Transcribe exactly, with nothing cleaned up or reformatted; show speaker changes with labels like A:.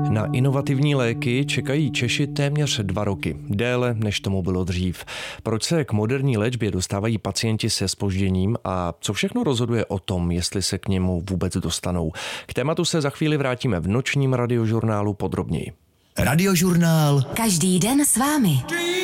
A: Na inovativní léky čekají Češi téměř dva roky, déle než tomu bylo dřív. Proč se k moderní léčbě dostávají pacienti se zpožděním a co všechno rozhoduje o tom, jestli se k němu vůbec dostanou? K tématu se za chvíli vrátíme v nočním radiožurnálu podrobněji.
B: Radiožurnál.
C: Každý den s vámi.